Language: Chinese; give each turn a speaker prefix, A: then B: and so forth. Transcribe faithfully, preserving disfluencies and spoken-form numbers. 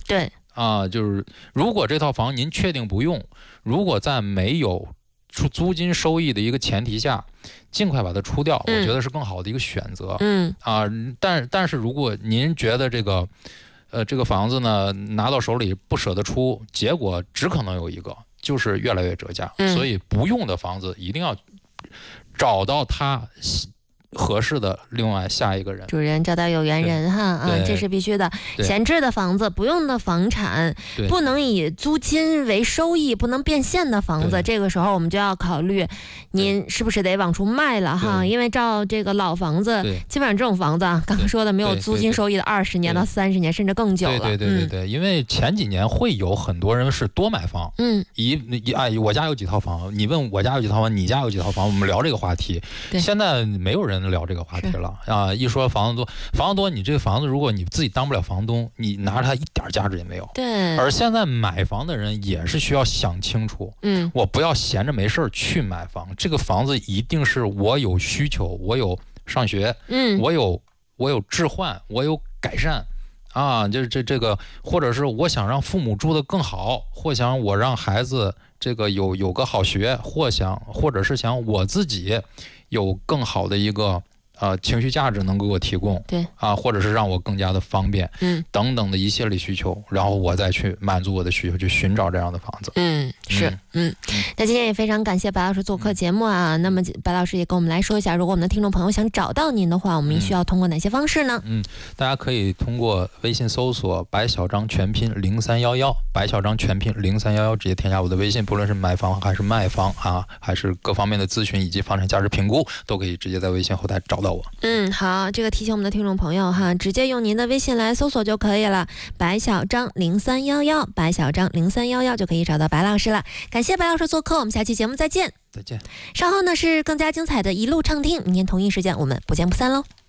A: 对
B: 啊，就是如果这套房您确定不用，如果在没有出租金收益的一个前提下，尽快把它出掉，
A: 嗯、
B: 我觉得是更好的一个选择。
A: 嗯
B: 啊，但但是如果您觉得这个呃这个房子呢拿到手里不舍得出，结果只可能有一个，就是越来越折价。
A: 嗯、
B: 所以不用的房子一定要找到它合适的另外下一个人，
A: 主人找到有缘人哈啊，这是必须的。闲置的房子，不用的房产，不能以租金为收益，不能变现的房子，这个时候我们就要考虑您是不是得往出卖了哈。因为照这个老房子，基本上这种房子啊，刚刚说的没有租金收益的二十年到三十年甚至更久了。
B: 对对对对对，嗯、因为前几年会有很多人是多买房，
A: 嗯，
B: 一一哎，我家有几套房，你问我家有几套房，你家有几套房，我们聊这个话题。现在没有人聊这个话题了。啊，一说房子多，房子多，你这个房子如果你自己当不了房东，你拿着它一点价值也没有。
A: 对。
B: 而现在买房的人也是需要想清楚，
A: 嗯，
B: 我不要闲着没事去买房，这个房子一定是我有需求，我有上学，
A: 嗯，
B: 我有我有置换，我有改善，啊，就是这这个，或者是我想让父母住得更好，或想我让孩子这个有有个好学，或想或者是想我自己有更好的一个。呃，情绪价值能给我提供，
A: 对
B: 啊，或者是让我更加的方便，
A: 嗯，
B: 等等的一系列需求，然后我再去满足我的需求，去寻找这样的房子。
A: 嗯，是，嗯，嗯那今天也非常感谢白老师做客节目啊。嗯、那么白老师也跟我们来说一下，如果我们的听众朋友想找到您的话，我们需要通过哪些方式呢？
B: 嗯，大家可以通过微信搜索“白小张全拼零三幺幺”，白小张全拼零三幺幺，直接添加我的微信，不论是买房还是卖房啊，还是各方面的咨询以及房产价值评估，都可以直接在微信后台找到。
A: 嗯，好，这个提醒我们的听众朋友哈，直接用您的微信来搜索就可以了，白小张零三幺幺，白小张零三幺幺就可以找到白老师了。感谢白老师做客，我们下期节目再见。
B: 再见。
A: 稍后呢是更加精彩的一路畅听，明天同一时间我们不见不散喽。